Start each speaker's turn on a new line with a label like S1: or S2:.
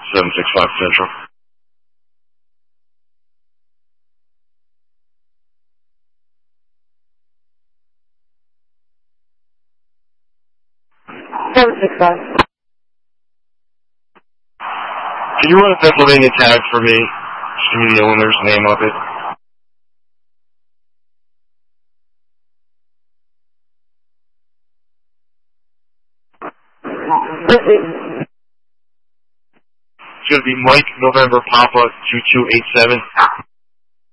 S1: 765 Central. Can you run a Pennsylvania tag for me? Just give me the owner's name of it. It's going to be Mike November Papa 2287.